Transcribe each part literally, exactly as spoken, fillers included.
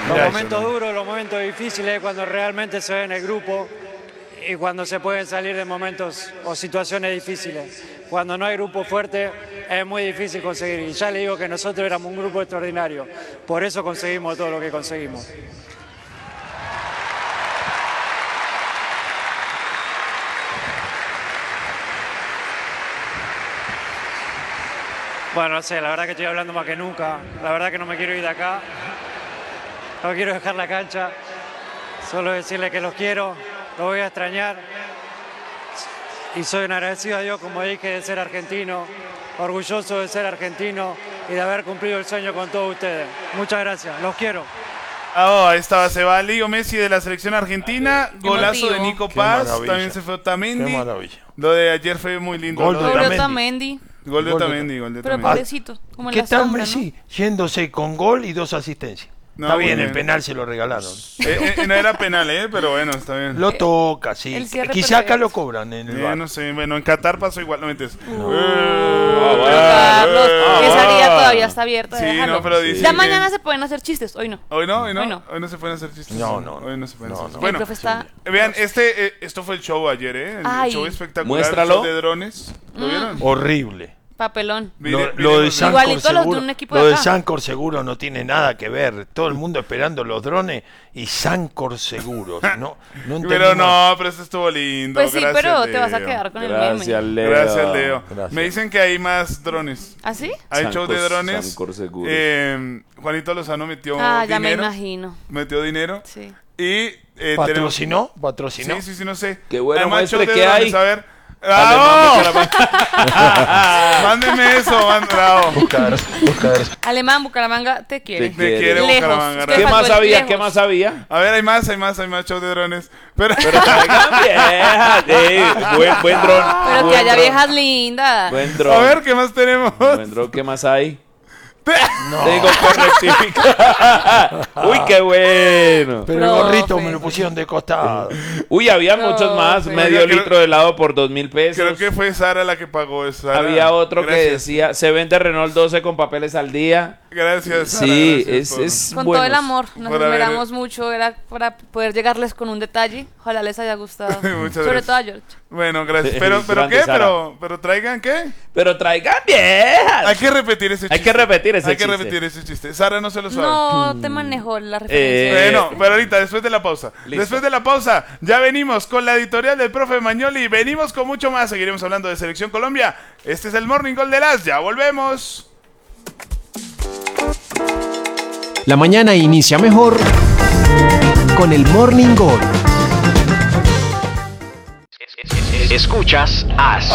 Los momentos duros, los momentos difíciles, cuando realmente se ve en el grupo y cuando se pueden salir de momentos o situaciones difíciles. Cuando no hay grupo fuerte es muy difícil conseguir. Y ya le digo que nosotros éramos un grupo extraordinario. Por eso conseguimos todo lo que conseguimos. Bueno, no sé, la verdad que estoy hablando más que nunca. La verdad que no me quiero ir de acá. No quiero dejar la cancha. Solo decirle que los quiero, los voy a extrañar. Y soy un agradecido a Dios, como dije, de ser argentino. Orgulloso de ser argentino y de haber cumplido el sueño con todos ustedes. Muchas gracias, los quiero. Oh, ahí estaba, se va Leo Messi de la selección argentina. Golazo de Nico Paz. También se fue Otamendi. Qué maravilla. Lo de ayer fue muy lindo. Gol de de Otamendi. Gol de Otamendi, gol de Pero Otamendi. pobrecito, como en ¿Qué la tal sombra, Messi? ¿no? Yéndose con gol y dos asistencias. No, está bien, bueno. el penal se lo regalaron. Eh, eh, no era penal, ¿eh? Pero bueno, está bien. Lo toca, sí. el cierre Quizá acá perfecto. lo cobran en el Eh, bar. no sé, bueno, en Qatar pasó igual, no mentes. Pero Carlos, esa herida todavía está abierta, Sí, déjalo. no, pero dice Ya que- mañana se pueden hacer chistes, hoy no. Hoy no, hoy no, Hoy no. hoy no se pueden hacer chistes. No, no, no. Hoy no se pueden No, hacer no. chistes. Bueno, El profe está... vean, este, eh, esto fue el show ayer, ¿eh? El Ay. show espectacular. Muéstralo. El show de drones. ¿Lo vieron? Horrible. Papelón. Lo, Mire- lo de miremos- Sancor Igualito a los de seguro, un equipo de lo de acá. Sancor seguro no tiene nada que ver. Todo el mundo esperando los drones y Sancor seguro. No, no Pero entendimos. no, pero esto estuvo lindo. Pues sí, Gracias, pero te vas a Leo. quedar con Gracias, el meme. Leo. Gracias, Leo. Gracias. Me dicen que hay más drones. ¿Ah, sí? Hay show de Sancor- drones. Sancor seguro. Eh, Juanito Lozano metió Ah, ya me dinero. imagino. Metió dinero. Sí. Y eh, ¿Patrocinó? tenemos- ¿Patrocinó? Sí, sí, sí, no sé. Qué bueno, Además, muestre show de qué drones, hay. A ver. Alemán, ¡Ah, Bucaramanga. no! Mándeme eso, man, bravo. Buscar, buscar. Alemán, Bucaramanga, te quiere. Te Me quiere Lejos. Bucaramanga. Es que ¿Qué gracias. más faltó el había? lejos. ¿Qué más había? A ver, hay más, hay más, hay más show de drones. Pero, Pero traigan viejas. eh, buen, buen dron. Pero que Buen haya dron. viejas lindas. Buen dron. a ver, ¿qué más tenemos? Buen dron, ¿qué más hay? Tengo que rectificar. Uy, qué bueno. Pero el Profe. gorrito me lo pusieron de costado. Uy, había No, muchos más. pero- Medio Creo- litro de helado por dos mil pesos. Creo que fue Sara la que pagó eso. Sara. Había otro que Gracias. decía, se vende Renault doce con papeles al día. Gracias, Sara. Sí, gracias es, por- es Con bueno. todo el amor, nos Por haber- esmeramos mucho, era para poder llegarles con un detalle. Ojalá les haya gustado. Muchas Sobre gracias. todo a George. Bueno, gracias. Pero, pero Grande ¿qué? Sara. Pero, pero traigan ¿qué? Pero traigan viejas. Hay que repetir ese chiste. Hay que repetir ese Hay que chiste. repetir ese chiste. Sara no se lo sabe. No te manejo la Eh, referencia. Bueno, pero ahorita, después de la pausa. Listo. Después de la pausa, ya venimos con la editorial del profe Magnoli. Venimos con mucho más. Seguiremos hablando de Selección Colombia. Este es el Morning Call de las. Ya volvemos. La mañana inicia mejor con el Morning Call. Escuchas As.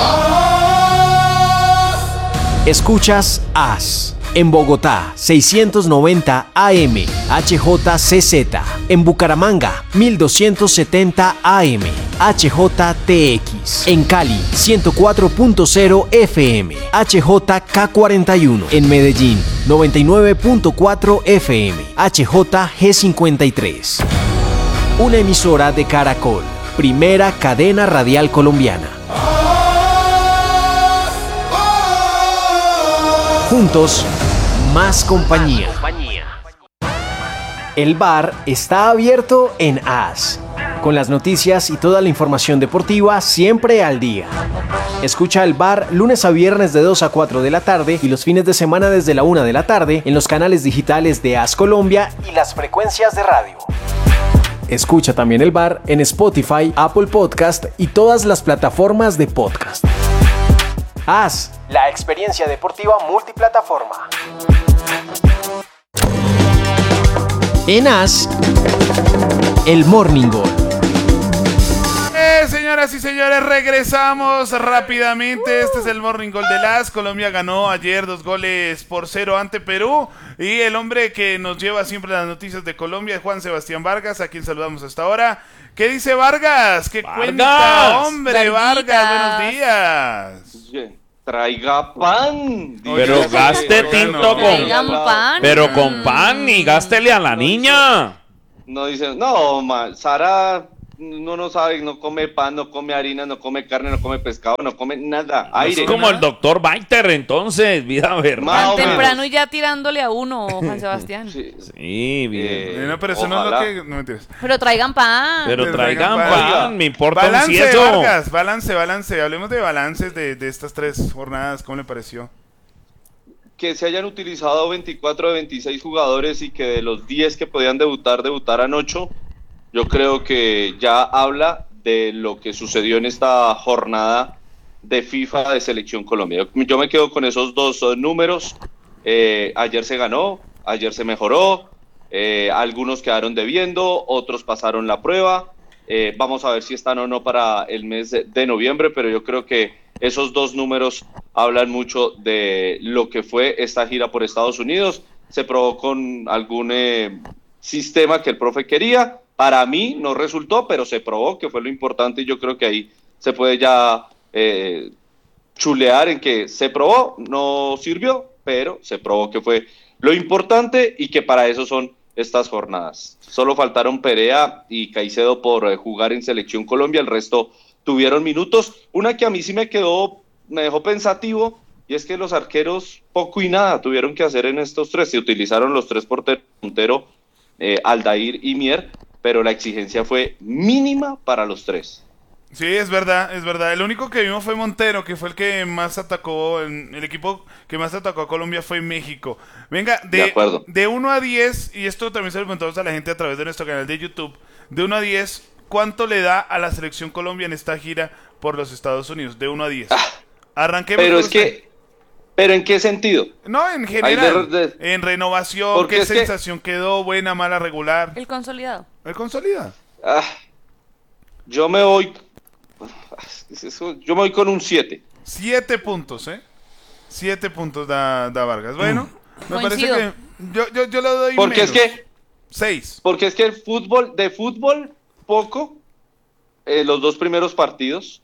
Escuchas As. En Bogotá, seiscientos noventa A M, H J C Z. En Bucaramanga, mil doscientos setenta A M, H J T X. En Cali, ciento cuatro punto cero F M, H J K cuarenta y uno. En Medellín, noventa y nueve punto cuatro F M, H J G cincuenta y tres. Una emisora de Caracol, primera cadena radial colombiana. Juntos, más compañía. El bar está abierto en As, con las noticias y toda la información deportiva siempre al día. Escucha el bar lunes a viernes de dos a cuatro de la tarde y los fines de semana desde la una de la tarde en los canales digitales de As Colombia y las frecuencias de radio. Escucha también el bar en Spotify, Apple Podcast y todas las plataformas de podcast. As, la experiencia deportiva multiplataforma. En As, el Morning Call. Eh, señoras y señores, regresamos rápidamente. Este es el Morning Call de las. Colombia ganó ayer dos goles por cero ante Perú. Y el hombre que nos lleva siempre las noticias de Colombia es Juan Sebastián Vargas, a quien saludamos hasta ahora. ¿Qué dice Vargas? ¿Qué Vargas. cuenta, hombre? Varguitas. Vargas, buenos días. Traiga pan. Pero Oye, gaste sí, tinto no, con... Traigan pan. Pero con pan y gástele a la niña. No dicen, no, ma, Sara no no sabe, no come pan, no come harina, no come carne, no come pescado, no come nada, aire. Es como el doctor Baiter, entonces, vida verdad. Más Tan o menos. temprano y ya tirándole a uno, Juan Sebastián. Sí. Sí, bien. Eh, No, pero eso no es lo ojalá. que... No mentiras. Pero traigan pan. Pero Pero traigan traigan pan, pan. me importa un Balance, cieso. Vargas, balance, balance. Hablemos de balances de, de estas tres jornadas. ¿Cómo le pareció? Que se hayan utilizado veinticuatro de veintiséis jugadores y que de los diez que podían debutar, debutaran ocho, yo creo que ya habla de lo que sucedió en esta jornada de FIFA de Selección Colombia. Yo, yo me quedo con esos dos eh, números. Eh, ayer se ganó, ayer se mejoró, eh, algunos quedaron debiendo, otros pasaron la prueba. Eh, vamos a ver si están o no para el mes de, de noviembre, pero yo creo que esos dos números hablan mucho de lo que fue esta gira por Estados Unidos. Se probó con algún eh, sistema que el profe quería. Para mí no resultó, pero se probó, que fue lo importante, y yo creo que ahí se puede ya eh, chulear en que se probó, no sirvió, pero se probó que fue lo importante y que para eso son estas jornadas. Solo faltaron Perea y Caicedo por eh, jugar en Selección Colombia, el resto tuvieron minutos. Una que a mí sí me quedó, me dejó pensativo, y es que los arqueros poco y nada tuvieron que hacer en estos tres. Se utilizaron los tres porteros, Montero, eh, Aldair y Mier, pero la exigencia fue mínima para los tres. Sí, es verdad, es verdad. El único que vimos fue Montero, que fue el que más atacó, el, el equipo que más atacó a Colombia fue México. Venga, de, De acuerdo. de uno a diez, y esto también se lo preguntamos a la gente a través de nuestro canal de YouTube, de uno a diez, ¿cuánto le da a la Selección Colombia en esta gira por los Estados Unidos? De uno a diez. Arranquemos Pero con es usted. que, ¿pero en qué sentido? No, en Hay general, de- de- en renovación, Porque qué es que- sensación quedó, buena, mala, regular. El consolidado. ¿El consolida? Ah, yo me voy, es eso, yo me voy con un siete. Siete puntos, ¿eh? Siete puntos da, da Vargas. Bueno, me parece Coincido. que yo, yo, yo le doy Porque menos. es que, Seis. porque es que el fútbol, de fútbol, poco, eh, los dos primeros partidos,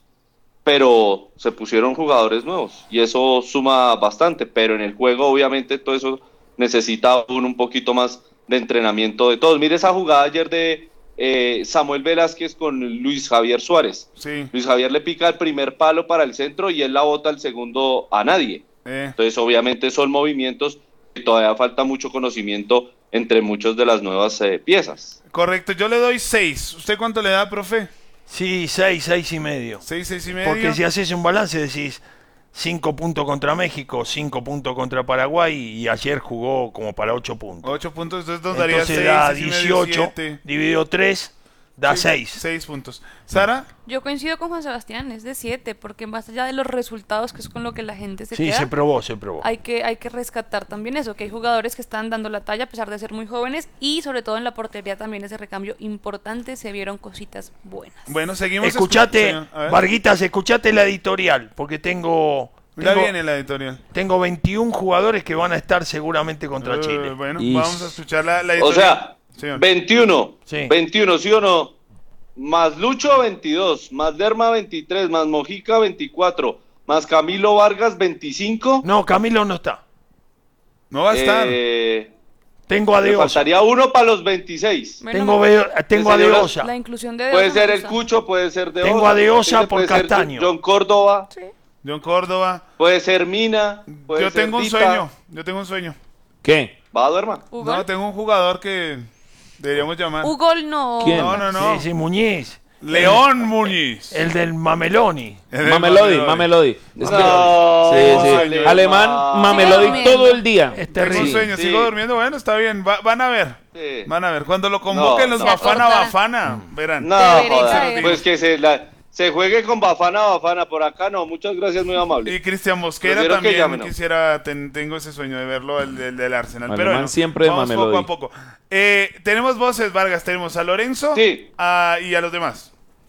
pero se pusieron jugadores nuevos y eso suma bastante, pero en el juego obviamente todo eso necesita un, un poquito más de entrenamiento de todos. Mire esa jugada ayer de eh, Samuel Velázquez con Luis Javier Suárez. Sí. Luis Javier le pica el primer palo para el centro y él la bota al segundo a nadie. Eh. Entonces obviamente son movimientos que todavía falta mucho conocimiento entre muchas de las nuevas eh, piezas. Correcto, yo le doy seis. ¿Usted cuánto le da, profe? Sí, seis, seis y medio. Seis, seis y medio. Porque si haces un balance decís cinco puntos contra México, cinco puntos contra Paraguay y ayer jugó como para ocho puntos. Ocho puntos, entonces nos daría Entonces seis, da seis y medio, dieciocho, siete. dividido tres, da Sí, seis. Seis puntos. ¿Sara? Yo coincido con Juan Sebastián, es de siete, porque más allá de los resultados, que es con lo que la gente se Sí, queda, se probó, se probó. hay que, hay que rescatar también eso, que hay jugadores que están dando la talla a pesar de ser muy jóvenes, y sobre todo en la portería también ese recambio importante, se vieron cositas buenas. Bueno, seguimos. Escuchate, escu- a ver. Varguitas, escuchate la editorial, porque tengo... Ya tengo- viene la editorial. Tengo veintiún jugadores que van a estar seguramente contra Eh, Chile. bueno, Y- vamos a escuchar la, la O editorial. sea, Señor. veintiuno, Sí. veintiuno, ¿sí o no? Más Lucho veintidós, más Lerma veintitrés, más Mojica veinticuatro, más Camilo Vargas veinticinco. No, Camilo no está. No va a estar. Eh, Tengo a me Deosa. faltaría uno para los veintiséis. Bueno, Tengo, me- Veo- tengo a señora- Deosa. la inclusión de Puede Deosa ser me el gusta. Cucho, puede ser de Tengo a Deosa por Castaño. John Córdoba, John Córdoba. puede ser Mina. Puede Yo ser tengo un Dita. sueño. Yo tengo un sueño. ¿Qué? Va, duerma. Hugo, No, tengo un jugador que deberíamos llamar. Hugo no. ¿Quién? No, no, no. Sí, sí, Muñiz. León Muñiz. El del Mameloni. El de Mamelodi, Mamelodi. Es que- No, sí, sí. alemán. Alemán, Mamelodi durmiendo. todo el día. Es Tengo un terrible. sueño, Sí. sigo durmiendo. Bueno, está bien. Va- van a ver. Sí. Van a ver. Cuando lo convoquen No, los no. Bafana Se acordará. Bafana, verán. No, Debería joder. caer. Pues que se, la, se juegue con Bafana, Bafana. Por acá no. Muchas gracias, muy amable. Y Cristian Mosquera Prefiero que también llamen, ¿no? quisiera, ten- tengo ese sueño de verlo, el, del- del Arsenal. Alemán Pero bueno, siempre vamos Mamelodi. poco a poco. Eh, tenemos voces, Vargas, tenemos a Lorenzo Sí. a- y a los demás.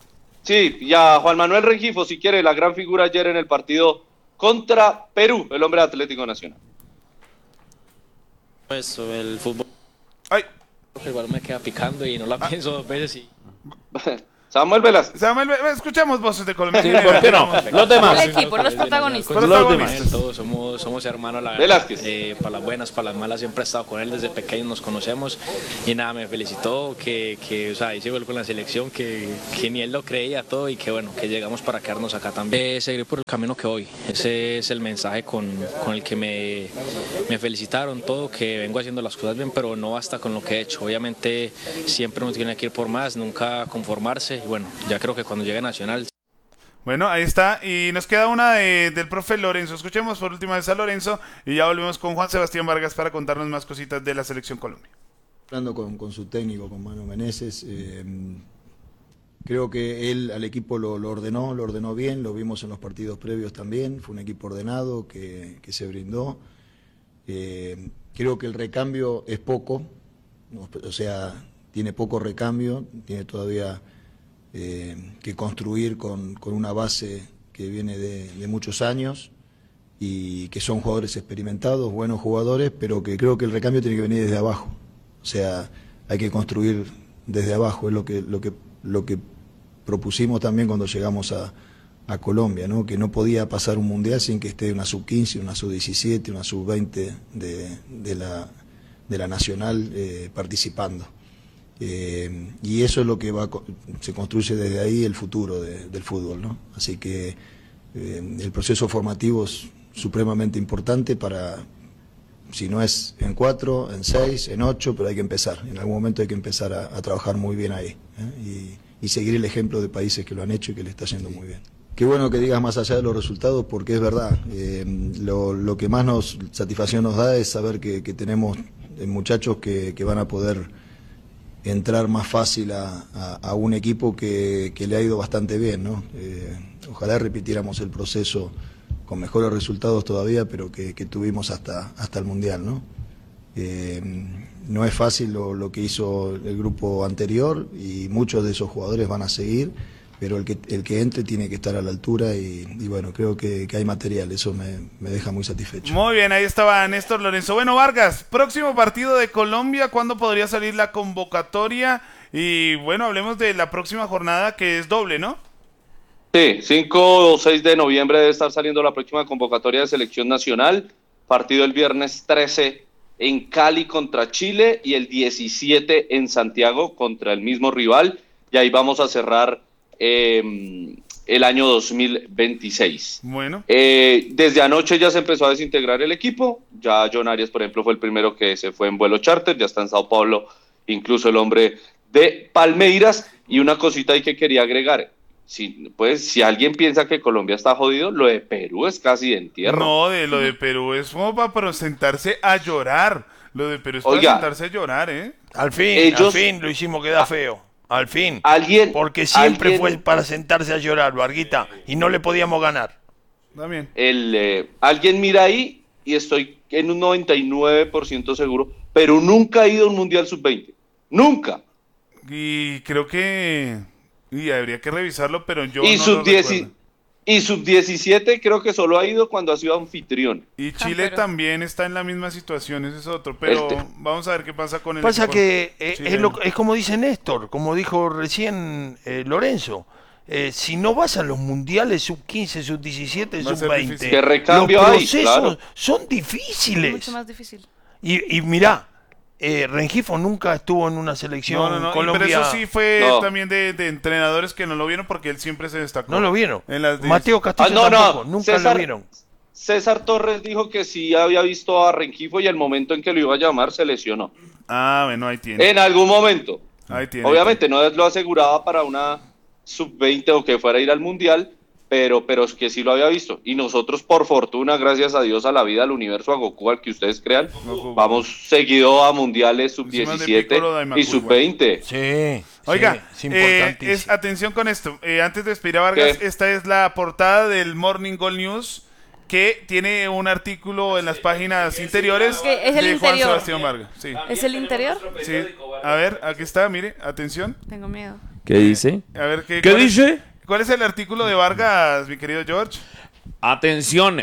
Sí, y a Juan Manuel Rengifo, si quiere, la gran figura ayer en el partido contra Perú, el hombre de Atlético Nacional. Pues el fútbol, Ay, el balón me queda picando y no la pienso dos veces y Samuel Velázquez. Samuel, escuchamos voces de Colombia. Sí, ¿por qué no? Los demás. El equipo, los protagonistas. Los Los protagonistas. demás, todos somos, somos hermanos, la Velázquez. verdad. Eh, para las buenas, para las malas, siempre he estado con él desde pequeño, nos conocemos. Y nada, me felicitó que, que o sea, hice gol con la selección, que, que ni él lo creía todo y que bueno, que llegamos para quedarnos acá también. Eh, seguiré por el camino que voy. Ese es el mensaje con, con el que me, me felicitaron, todo, que vengo haciendo las cosas bien, pero no basta con lo que he hecho. Obviamente siempre uno tiene que ir por más, nunca conformarse. Y bueno, ya creo que cuando llegue Nacional. Bueno, ahí está. Y nos queda una de, del profe Lorenzo. Escuchemos por última vez a Lorenzo y ya volvemos con Juan Sebastián Vargas para contarnos más cositas de la Selección Colombia. Hablando con, con su técnico, con Manu Meneses, eh, creo que él al equipo lo, lo ordenó, lo ordenó bien, lo vimos en los partidos previos también, fue un equipo ordenado que, que se brindó. Eh, creo que el recambio es poco, o sea, tiene poco recambio, tiene todavía... Eh, que construir con, con una base que viene de, de muchos años y que son jugadores experimentados, buenos jugadores, pero que creo que el recambio tiene que venir desde abajo. O sea, hay que construir desde abajo, es lo que, lo que, lo que propusimos también cuando llegamos a, a Colombia, ¿no? Que no podía pasar un mundial sin que esté una sub quince, una sub diecisiete, una sub veinte de, de, la, de la Nacional eh, participando. Eh, y eso es lo que va se construye desde ahí el futuro de, del fútbol, ¿no? Así que eh, el proceso formativo es supremamente importante para, si no es en cuatro, en seis, en ocho, pero hay que empezar, en algún momento hay que empezar a, a trabajar muy bien ahí, ¿eh? y, y seguir el ejemplo de países que lo han hecho y que le está yendo muy bien. Qué bueno que digas más allá de los resultados, porque es verdad, eh, lo, lo que más nos satisfacción nos da es saber que, que tenemos muchachos que, que van a poder entrar más fácil a, a, a un equipo que, que le ha ido bastante bien, ¿no? Eh, ojalá repitiéramos el proceso con mejores resultados todavía, pero que, que tuvimos hasta, hasta el Mundial, ¿no? Eh, no es fácil lo, lo que hizo el grupo anterior y muchos de esos jugadores van a seguir, pero el que, el que entre tiene que estar a la altura y, y bueno, creo que, que hay material, eso me, me deja muy satisfecho. Muy bien, ahí estaba Néstor Lorenzo. Bueno, Vargas, próximo partido de Colombia, ¿cuándo podría salir la convocatoria? Y bueno, hablemos de la próxima jornada que es doble, ¿no? Sí, cinco o seis de noviembre debe estar saliendo la próxima convocatoria de Selección Nacional. Partido el viernes trece en Cali contra Chile y el diecisiete en Santiago contra el mismo rival. Y ahí vamos a cerrar Eh, el año dos mil veintiséis. Bueno. Eh, desde anoche ya se empezó a desintegrar el equipo. Ya John Arias, por ejemplo, fue el primero que se fue en vuelo charter. Ya está en Sao Paulo, incluso el hombre de Palmeiras. Y una cosita ahí que quería agregar. Si, pues, si alguien piensa que Colombia está jodido, lo de Perú es casi de entierro. No, de lo de Perú es como para sentarse a llorar. Lo de Perú es para Oiga, sentarse a llorar, ¿eh? Al fin, ellos, al fin lo hicimos quedar feo. Al fin, alguien, porque siempre alguien, fue para sentarse a llorar, Varguita, y no le podíamos ganar. También. El, eh, alguien mira ahí y estoy en un noventa y nueve por ciento seguro, pero nunca ha ido a un Mundial sub veinte. Nunca. Y creo que y habría que revisarlo, pero yo y no sub lo diez, recuerdo. Y sub diecisiete creo que solo ha ido cuando ha sido anfitrión. Y Chile Ah, pero... también está en la misma situación, ese es otro, pero Este. vamos a ver qué pasa con el Pasa equipo que eh, es, chileno. lo- es como dice Néstor, como dijo recién eh, Lorenzo, eh, si no vas a los mundiales sub quince, sub diecisiete, Va a sub ser veinte, difícil. ¿Qué recambio los hay? procesos Claro. son difíciles. mucho más difícil. Y, y mirá, eh, Rengifo nunca estuvo en una selección No, no, no, y Colombia. pero eso sí fue No. también de, de entrenadores que no lo vieron porque él siempre se destacó. No lo vieron. En las de- Mateo Castillo Ah, no, no, tampoco, nunca César- lo vieron. César Torres dijo que sí había visto a Rengifo y el momento en que lo iba a llamar se lesionó. Ah, bueno, ahí tiene. En algún momento. Ahí tiene. Obviamente no lo aseguraba para una sub veinte o que fuera a ir al Mundial, pero, pero es que sí lo había visto. Y nosotros, por fortuna, gracias a Dios, a la vida, al universo, a Goku, al que ustedes crean, Goku. vamos seguido a Mundiales sub Encima de diecisiete Piccolo Daimaku, y sub veinte. Sí. Oiga, sí, es eh, importantísimo. es, atención con esto. Eh, antes de despedir a Vargas, ¿Qué? esta es la portada del Morning Gold News que tiene un artículo en las páginas interiores ¿Qué? ¿Es el de Juan interior? Sebastián Vargas. Sí, ¿Es el interior? sí. A ver, aquí está, mire, atención. Tengo miedo. ¿Qué dice? A ver qué. ¿Qué cuál es- dice? ¿Cuál es el artículo de Vargas, mi querido George? Atención,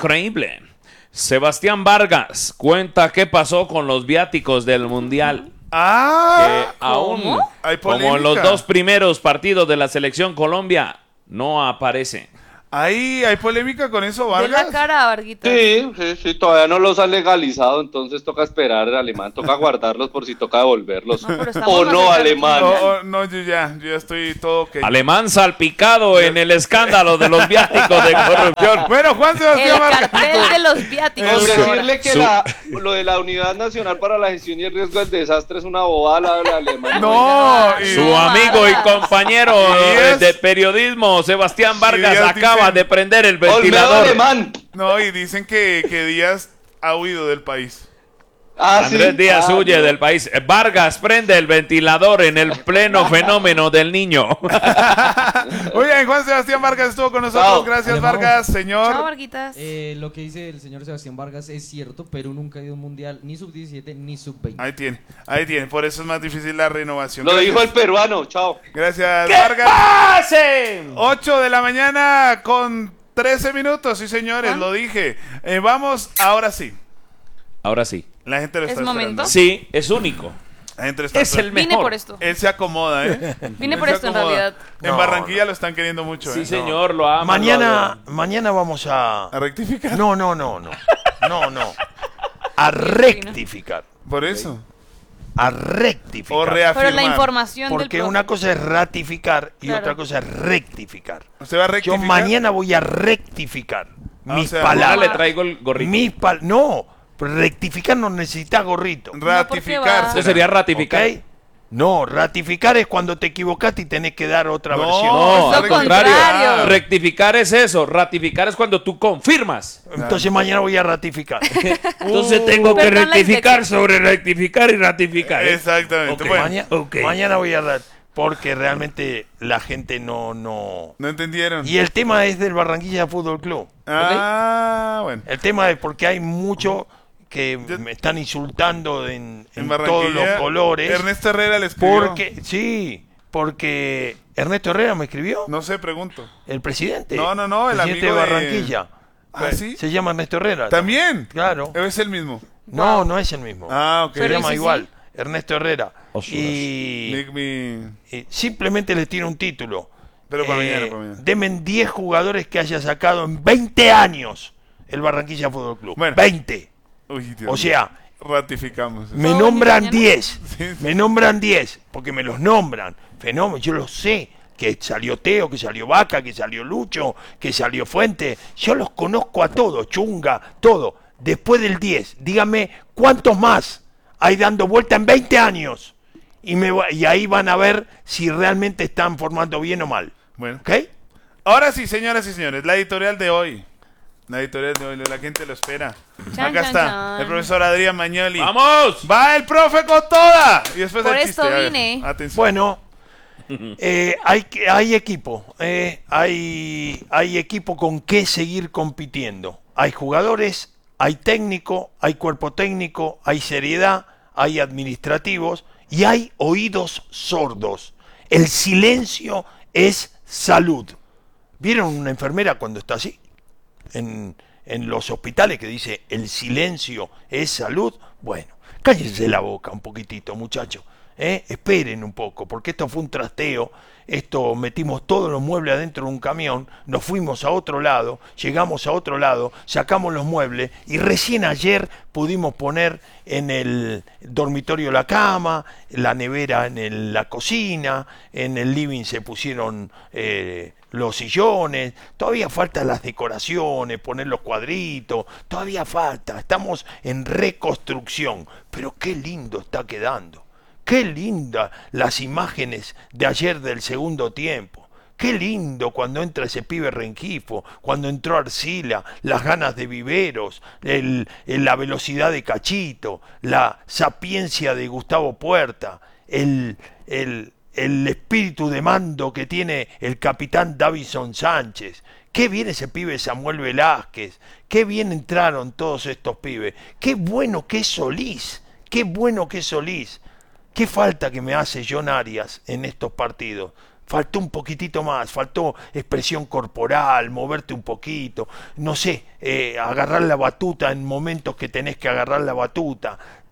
increíble. Sebastián Vargas cuenta qué pasó con los viáticos del Mundial. Ah, que aún, ¿cómo? Hay como en los polémica. dos primeros partidos de la selección Colombia, no aparece. Ahí hay polémica con eso, De Vargas. la cara, Varguita. Sí, sí, sí, todavía no los han legalizado, entonces toca esperar, Alemán, toca guardarlos por si toca devolverlos. No, pero estamos O más no, cerca del Alemán. No, mundial. oh, no, yo ya, yo ya estoy todo ok. Alemán salpicado en el escándalo de los viáticos de corrupción. Bueno, Juan El Sebastián Vargas. cartel de los viáticos. Con Su- decirle que su- la, lo de la Unidad Nacional para la Gestión y el Riesgo del Desastre es una bobada la de Alemán. No, y- Su amigo y compañero Díaz. de periodismo, Sebastián Vargas, Díaz acaba dice- de prender el Olmedo ventilador. Alemán. no, y dicen que, que Díaz ha huido del país. Ah, sí. Andrés Díaz Ah, huye no. del país. Vargas prende el ventilador en el pleno fenómeno del niño. Oye, Juan Sebastián Vargas estuvo con nosotros. Chao. Gracias, Alemán. Vargas, Chao, señor. Varguitas. Eh, lo que dice el señor Sebastián Vargas es cierto. Perú nunca ha ido a un mundial ni sub diecisiete ni sub veinte. Ahí tiene, ahí tiene. Por eso es más difícil la renovación. Lo Gracias. dijo el peruano, chao. Gracias, ¡Que Vargas. pasen! ocho de la mañana con trece minutos, sí señores, ¿Ah? lo dije. Eh, vamos, ahora sí. Ahora sí. La gente lo ¿Es está momento? esperando. Sí, es único. La gente lo está Es el esperando. Vine mejor. por esto. Él se acomoda, ¿eh? Vine Él por se esto, en acomoda. realidad. En No, Barranquilla lo están queriendo mucho, Sí, ¿eh? señor, lo ama. Mañana, mañana vamos a... A rectificar. No, no, no, no. No, no. A rectificar. Por eso. A O rectificar. reafirmar. Pero la información del Porque profe. una cosa es ratificar y Claro. otra cosa es rectificar. ¿Usted va a Yo rectificar? mañana voy a rectificar Ah, mis o sea, Ahora palabras. le traigo el gorrito. Mis pal no, rectificar no necesitas gorrito. Ratificar. Eso sería ratificar. ¿Ok? No, ratificar es cuando te equivocaste y tenés que dar otra No, versión. No, Es al lo contrario. contrario. Rectificar es eso. Ratificar es cuando tú confirmas. Entonces mañana voy a ratificar. Entonces tengo que Perdón la rectificar inflexión. sobre rectificar y ratificar. ¿eh? Exactamente. Ok. Bueno, Maña- ok. Mañana voy a dar, porque realmente la gente no, no. no entendieron. Y el tema es del Barranquilla Fútbol Club. Ah, bueno. El tema es porque hay mucho que Yo- me están insultando en, En en Barranquilla. todos los colores. Ernesto Herrera le escribió. Porque, sí, porque Ernesto Herrera me escribió, No sé, pregunto. el presidente. No, no, no, el presidente amigo de de- Barranquilla. ¿Ah, sí? Se llama Ernesto Herrera. ¿También? Claro. Es el mismo. No, no es el mismo. Ah, ok. Se Pero llama ese sí. igual, Ernesto Herrera. Osuras. Y, Mi- mi- y simplemente le tiro un título. Pero para Eh, mañana, para mañana. Demen diez jugadores que haya sacado en veinte años el Barranquilla Fútbol Club. Bueno. veinte. Uy, Dios O mío. sea, Ratificamos. me ¿Todo nombran mañana? diez. Sí, sí. Me nombran diez. Porque me los nombran. Fenómeno, yo lo sé. Que salió Teo, que salió Vaca, que salió Lucho, que salió Fuente. Yo los conozco a todos, Chunga, todo. Después del diez, dígame cuántos más hay dando vuelta en veinte años. Y, me, va- y ahí van a ver si realmente están formando bien o mal. Bueno. ¿Ok? Ahora sí, señoras y señores, la editorial de hoy. La editorial de hoy, la gente lo espera. Chan, Acá chan, está, chan. el profesor Adrián Mañoli. ¡Vamos! ¡Va el profe con toda! Y después Por el chiste. esto a ver, vine. atención. Bueno, eh, hay, que- hay equipo, eh, hay, hay equipo con qué seguir compitiendo. Hay jugadores, hay técnico, hay cuerpo técnico, hay seriedad, hay administrativos y hay oídos sordos. El silencio es salud. ¿Vieron una enfermera cuando está así? En, en los hospitales que dice el silencio es salud. Bueno, cállense la boca un poquitito, muchachos. ¿eh? Esperen un poco, porque esto fue un trasteo. Esto metimos todos los muebles adentro de un camión, nos fuimos a otro lado, llegamos a otro lado, sacamos los muebles y recién ayer pudimos poner en el dormitorio la cama, la nevera en el- la cocina, en el living se pusieron eh, los sillones, todavía faltan las decoraciones, poner los cuadritos, todavía falta, estamos en reconstrucción, pero qué lindo está quedando. Qué lindas las imágenes de ayer del segundo tiempo. Qué lindo cuando entra ese pibe Rengifo, cuando entró Arcila, las ganas de Viveros, el, el- la velocidad de Cachito, la sapiencia de Gustavo Puerta, el, el, el espíritu de mando que tiene el capitán Davison Sánchez. Qué bien ese pibe Samuel Velázquez, qué bien entraron todos estos pibes. Qué bueno que es Solís, qué bueno que es Solís. ¿Qué falta que me hace John Arias en estos partidos? Faltó un poquitito más, faltó expresión corporal, moverte un poquito, no sé, eh, agarrar la batuta en momentos que tenés que agarrar la batuta.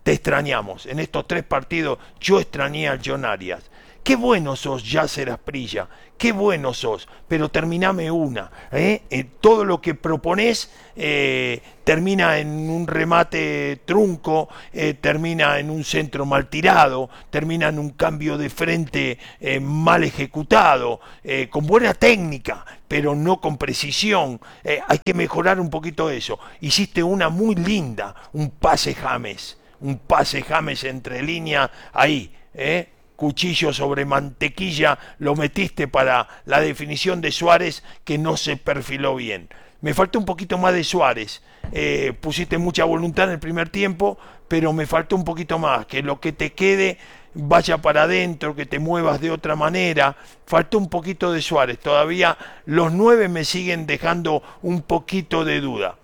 te extrañamos. En estos tres partidos yo extrañé al John Arias. Qué bueno sos, Yasser Asprilla, qué bueno sos, pero terminame una. ¿eh? Eh, todo lo que proponés eh, termina en un remate trunco, eh, termina en un centro mal tirado, termina en un cambio de frente eh, mal ejecutado, eh, con buena técnica, pero no con precisión. Eh, hay que mejorar un poquito eso. Hiciste una muy linda, un pase James, un pase James entre líneas ahí, ¿eh? Cuchillo sobre mantequilla, lo metiste para la definición de Suárez que no se perfiló bien. Me faltó un poquito más de Suárez, eh, pusiste mucha voluntad en el primer tiempo, pero me faltó un poquito más, que lo que te quede vaya para adentro, que te muevas de otra manera. Faltó un poquito de Suárez, todavía los nueve me siguen dejando un poquito de duda.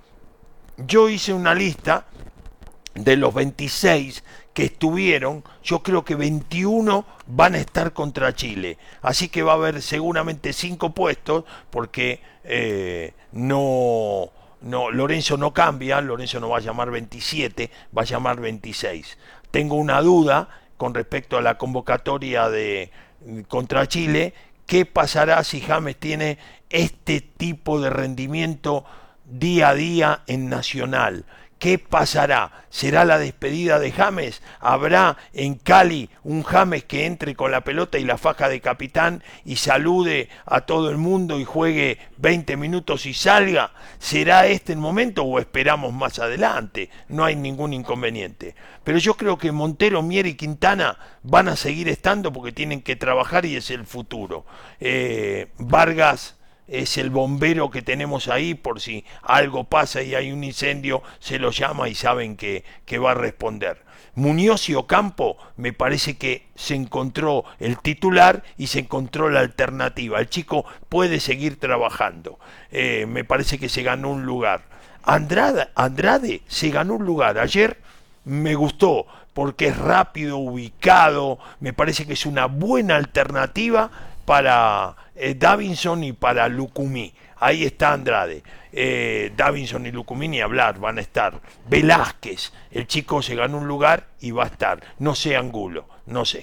Yo hice una lista de los veintiséis que estuvieron, yo creo que veintiuno van a estar contra Chile, así que va a haber seguramente cinco puestos, porque eh, no, no, Lorenzo no cambia, Lorenzo no va a llamar veintisiete, va a llamar veintiséis. Tengo una duda con respecto a la convocatoria de contra Chile, ¿qué pasará si James tiene este tipo de rendimiento día a día en Nacional? ¿Qué pasará? ¿Será la despedida de James? ¿Habrá en Cali un James que entre con la pelota y la faja de capitán y salude a todo el mundo y juegue veinte minutos y salga? ¿Será este el momento o esperamos más adelante? No hay ningún inconveniente. Pero yo creo que Montero, Mier y Quintana van a seguir estando porque tienen que trabajar y es el futuro. Eh, Vargas es el bombero que tenemos ahí, por si algo pasa y hay un incendio, se lo llama y saben que, que va a responder. Muñoz y Ocampo, me parece que se encontró el titular y se encontró la alternativa. El chico puede seguir trabajando. Eh, me parece que se ganó un lugar. Andrade, Andrade se ganó un lugar. Ayer me gustó porque es rápido, ubicado, me parece que es una buena alternativa para eh, Davinson y para Lucumí. Ahí está Andrade. Eh, Davinson y Lucumí ni hablar, van a estar. Velázquez, el chico se ganó un lugar y va a estar. No sé Angulo, no sé.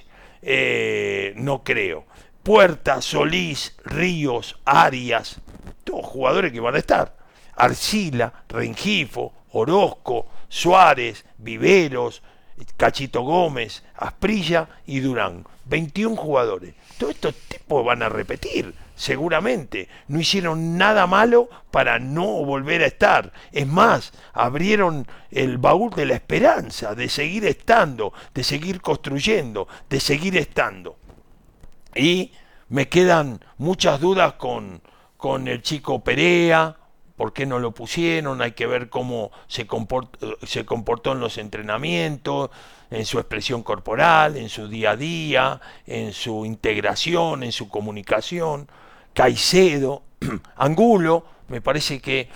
Eh, no creo. Puerta, Solís, Ríos, Arias, todos jugadores que van a estar. Arcila, Rengifo, Orozco, Suárez, Viveros, Cachito Gómez, Asprilla y Durán. veintiún jugadores. Todos estos tipos van a repetir, seguramente. No hicieron nada malo para no volver a estar. Es más, abrieron el baúl de la esperanza, de seguir estando, de seguir construyendo, de seguir estando. Y me quedan muchas dudas con, con el chico Perea. ¿Por qué no lo pusieron? Hay que ver cómo se comportó, se comportó en los entrenamientos, en su expresión corporal, en su día a día, en su integración, en su comunicación. Caicedo, Angulo, me parece que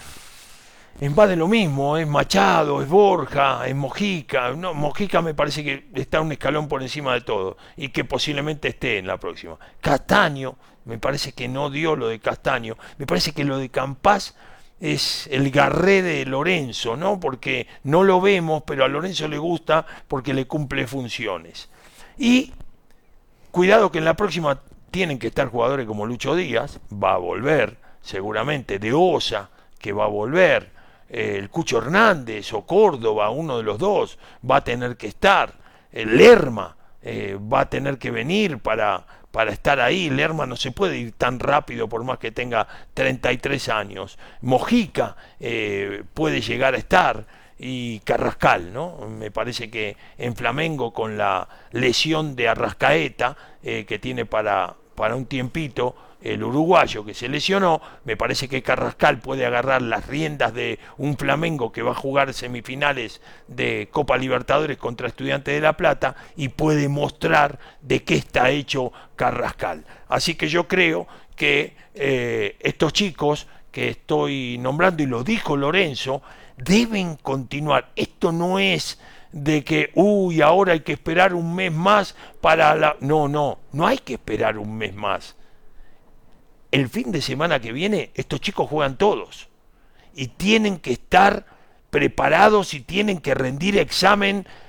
es más de lo mismo, es Machado, es Borja, es Mojica. No, Mojica me parece que está un escalón por encima de todo y que posiblemente esté en la próxima. Castaño, me parece que no dio lo de Castaño. Me parece que lo de Campás es el Garré de Lorenzo, ¿no? Porque no lo vemos, pero a Lorenzo le gusta porque le cumple funciones. Y cuidado que en la próxima tienen que estar jugadores como Lucho Díaz, va a volver seguramente, De Osa, que va a volver, eh, el Cucho Hernández o Córdoba, uno de los dos, va a tener que estar, el Lerma eh, va a tener que venir para... para estar ahí. Lerma no se puede ir tan rápido por más que tenga treinta y tres años. Mojica eh, puede llegar a estar, y Carrascal, ¿no? Me parece que en Flamengo, con la lesión de Arrascaeta eh, que tiene para, para un tiempito, el uruguayo que se lesionó, me parece que Carrascal puede agarrar las riendas de un Flamengo que va a jugar semifinales de Copa Libertadores contra Estudiantes de La Plata y puede mostrar de qué está hecho Carrascal. Así que yo creo que eh, estos chicos que estoy nombrando, y lo dijo Lorenzo, deben continuar. Esto no es de que, uy, ahora hay que esperar un mes más para la... No, no, no hay que esperar un mes más. El fin de semana que viene estos chicos juegan todos y tienen que estar preparados y tienen que rendir examen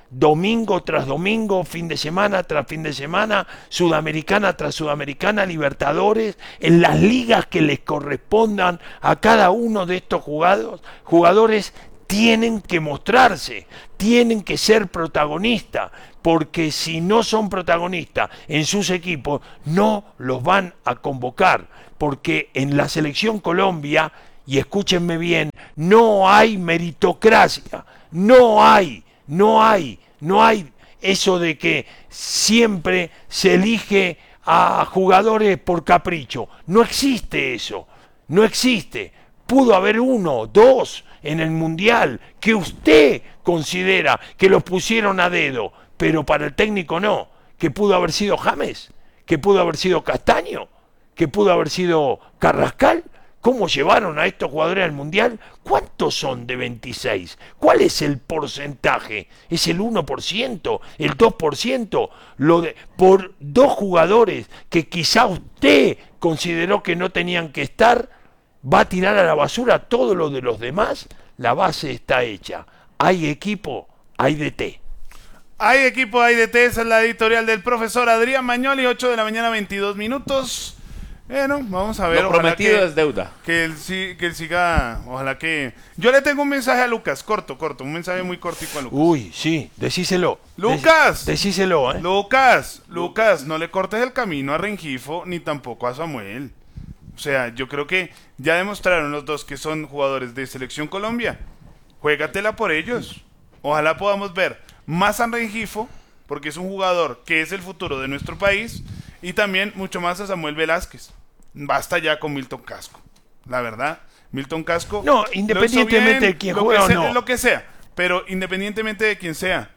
domingo tras domingo, fin de semana tras fin de semana, sudamericana tras sudamericana, Libertadores, en las ligas que les correspondan a cada uno de estos jugadores, jugadores tienen que mostrarse, tienen que ser protagonistas, porque si no son protagonistas en sus equipos, no los van a convocar, porque en la selección Colombia, y escúchenme bien, no hay meritocracia, no hay, no hay, no hay eso de que siempre se elige a jugadores por capricho, no existe eso, no existe, pudo haber uno, dos en el Mundial que usted considera que los pusieron a dedo, pero para el técnico no, que pudo haber sido James, que pudo haber sido Castaño, que pudo haber sido Carrascal. ¿Cómo llevaron a estos jugadores al Mundial? ¿Cuántos son de veintiséis? ¿Cuál es el porcentaje? ¿Es el uno por ciento? ¿El dos por ciento? Lo de, por dos jugadores que quizá usted consideró que no tenían que estar, va a tirar a la basura todo lo de los demás. La base está hecha. Hay equipo, hay D T. Hay equipo, hay D T. Esa es la editorial del profesor Adrián Magnoli. ocho de la mañana, veintidós minutos. Bueno, vamos a ver. Lo prometido que, es deuda. Que él, que él siga, ojalá que... Yo le tengo un mensaje a Lucas, corto, corto, un mensaje muy cortico a Lucas. Uy, sí, decíselo. Lucas. De, decíselo, ¿eh? Lucas, Lucas, no le cortes el camino a Rengifo ni tampoco a Samuel. O sea, yo creo que ya demostraron los dos que son jugadores de Selección Colombia. Juégatela por ellos. Ojalá podamos ver más a Rengifo, porque es un jugador que es el futuro de nuestro país, y también mucho más a Samuel Velázquez. Basta ya con Milton Casco, la verdad. Milton Casco, no, independientemente bien, de quién juega o sea, no, lo que sea, pero independientemente de quién sea,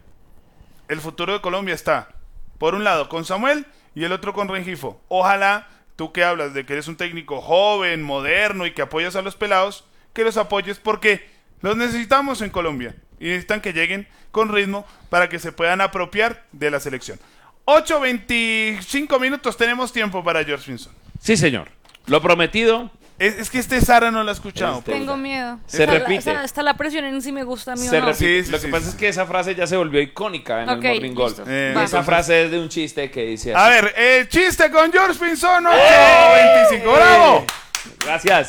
el futuro de Colombia está, por un lado, con Samuel y el otro con Rengifo. Ojalá, tú que hablas de que eres un técnico joven, moderno y que apoyas a los pelados, que los apoyes porque los necesitamos en Colombia y necesitan que lleguen con ritmo para que se puedan apropiar de la selección. ocho veinticinco minutos, tenemos tiempo para George Finson. Sí, señor. Lo prometido. Es, es que este Sara no lo ha escuchado. Este, tengo miedo. Se está repite. La, está la presión en si me gusta a mí se o no. repite. Sí, sí, lo sí, que pasa sí. es que esa frase ya se volvió icónica en Ok, el Morning Gold. listo. Eh, Va. Esa frase es de un chiste que dice así. A ver, eh, chiste con George Finson, ocho veinticinco. ¡Eh! ¡Bravo! Gracias.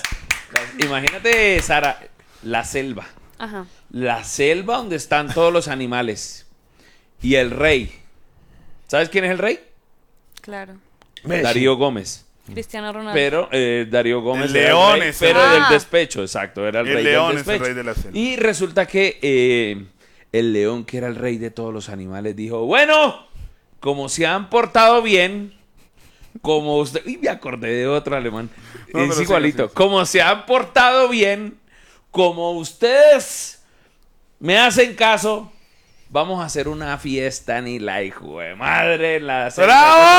Imagínate, Sara, la selva. Ajá. La selva donde están todos los animales. Y el rey. ¿Sabes quién es el rey? Claro. Messi. Darío Gómez. Cristiano Ronaldo. Pero eh, Darío Gómez El era león el rey, es pero el- del Ah. despecho, exacto, era el, El rey león del es el despecho. rey de la selva. Y resulta que eh, el león, que era el rey de todos los animales, dijo, bueno, como se han portado bien, como usted... Y me acordé de otro alemán. No, es pero igualito. sigue, sigue. Como se han portado bien, como ustedes me hacen caso, vamos a hacer una fiesta ni la hijo de madre en la selva.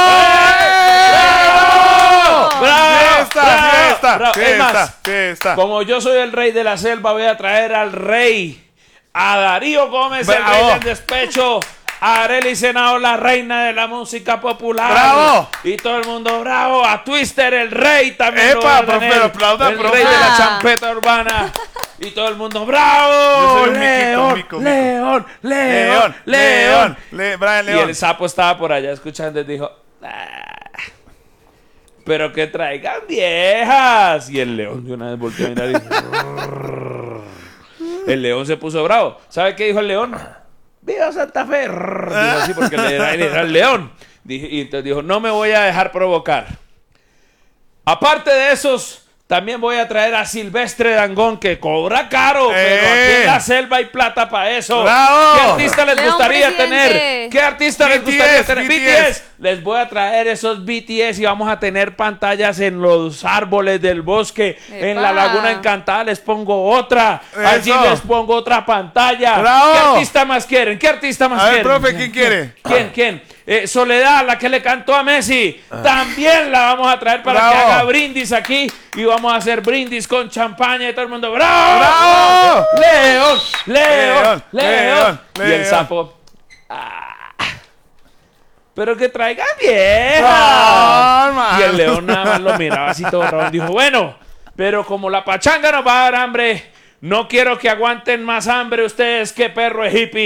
¡Bravo! ¡Bravo! ¡Fiesta, ¡Bravo! fiesta, ¡Bravo! Es fiesta, más, fiesta! como yo soy el rey de la selva, voy a traer al rey, a Darío Gómez, el ¡Bravo! rey del despecho, a Arely Senao, la reina de la música popular. ¡Bravo! Y todo el mundo, bravo. A Twister, el rey, también. lo ¡Epa, voy a tener, profe, aplauda, el profe! rey de la champeta urbana. Y todo el mundo, bravo. Yo soy un miquito, León, mico, mico. León, León, León, León, León, Le- Brian Y León. el sapo estaba por allá escuchando y dijo, "Ah, pero que traigan viejas". Y el león de una vez volteó a mirar y dijo, el león se puso bravo. ¿Sabe qué dijo el león? ¡Viva Santa Fe! Dijo así porque él era, él era el león. Dije- Y entonces dijo, no me voy a dejar provocar. Aparte de esos, también voy a traer a Silvestre Dangond, que cobra caro, pero aquí ¡Eh! en la selva hay plata para eso. ¡Bravo! ¿Qué artista les León gustaría presidente. tener? ¿Qué artista les B T S, gustaría tener? B T S. B T S. Les voy a traer esos B T S y vamos a tener pantallas en los árboles del bosque. ¡Epa! En la Laguna Encantada les pongo otra. Allí Eso. les pongo otra pantalla. ¡Bravo! ¿Qué artista más quieren? ¿Qué artista más A ver, quieren? profe, ¿quién quiere? ¿Quién? ¿Quién? Eh, Soledad, la que le cantó a Messi. También la vamos a traer para Bravo. que haga brindis aquí. Y vamos a hacer brindis con champaña y todo el mundo. ¡Bravo! ¡Bravo! ¡León! ¡León! León, ¡León! León, Y el León. sapo. "Ah, pero que traigan viejas". No, hermano. Y el león nada más lo miraba así todo raro. Dijo, bueno, pero como la pachanga nos va a dar hambre, no quiero que aguanten más hambre ustedes que perro es hippie.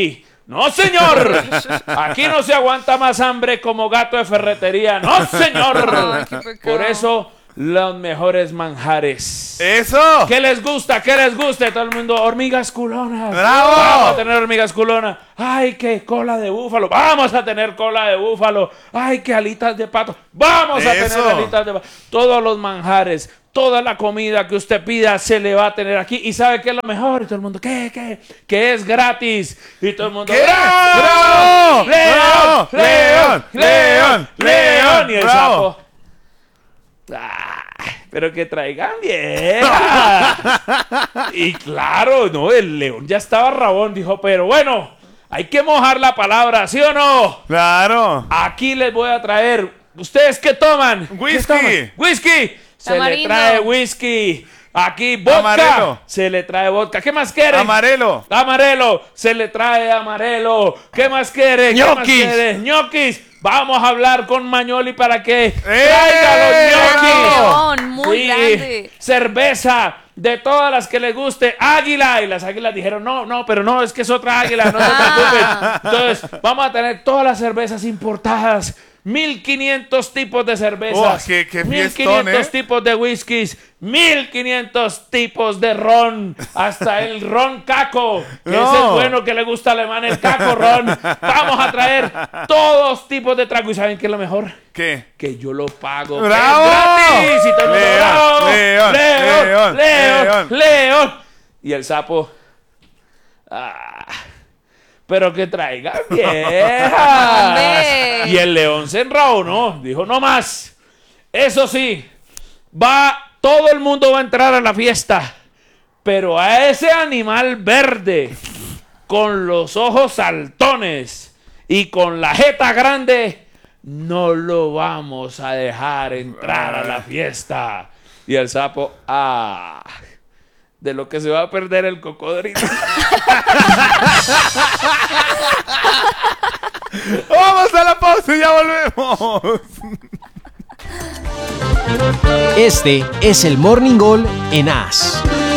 ¡No, señor! Aquí no se aguanta más hambre como gato de ferretería. ¡No, señor! Ay, qué pecado. Por eso, los mejores manjares. ¡Eso! ¿Qué les gusta? ¿Qué les gusta? Todo el mundo, hormigas culonas. ¡Bravo! Vamos a tener hormigas culonas. ¡Ay, qué cola de búfalo! Vamos a tener cola de búfalo. ¡Ay, qué alitas de pato! Vamos a Eso. tener alitas de pato. Todos los manjares, toda la comida que usted pida se le va a tener aquí. ¿Y sabe qué es lo mejor? Y todo el mundo, ¿qué? ¿Qué? Que es gratis. Y todo el mundo, ¿Qué? ¡Bravo! ¡Bravo! ¡León! ¡León! ¡León! ¡León! ¡León! Y el ¡Bravo! sapo, ¡ah! Pero que traigan vieja. Y claro, no, el león ya estaba rabón. Dijo, pero bueno, hay que mojar la palabra, ¿sí o no? ¡Claro! Aquí les voy a traer. ¿Ustedes qué toman? ¿Qué Whisky. toman? ¡Whisky! Se le Tamarindo. trae whisky. Aquí, vodka. Amarelo. Se le trae vodka. ¿Qué más quieren? Amarelo. Amarelo. Se le trae amarelo. ¿Qué más quieren? ¿Qué más Ñoquis. quieren? Ñoquis. Vamos a hablar con Mañoli para que ¡Eh! traiga los ñoquis. León, muy Sí, grande. cerveza de todas las que les guste, águila. Y las águilas dijeron, no, no, pero no, es que es otra águila, no se Ah. preocupen. Entonces, vamos a tener todas las cervezas importadas. mil quinientos tipos de cervezas. Oh, qué- qué mil fiestón, quinientos ¿eh? tipos tipos de whiskies. mil quinientos tipos de ron. Hasta el ron caco. Que No. ese es bueno, que le gusta al alemán el caco ron. Vamos a traer todos tipos de trago. ¿Y saben qué es lo mejor? ¿Qué? Que yo lo pago. ¡Bravo! ¡Que es gratis! Y todo el mundo, León, ¡bravo! León, León, León, León, León. León. Y el sapo. Ah, pero que traigan vieja. Hombre. Y el león se enraonó. Dijo, no más. Eso sí, va, todo el mundo va a entrar a la fiesta. Pero a ese animal verde, con los ojos saltones y con la jeta grande, no lo vamos a dejar entrar a la fiesta. Y el sapo, ah, de lo que se va a perder el cocodrilo. Vamos a la pausa y ya volvemos. Este es el Morning Gol en A S.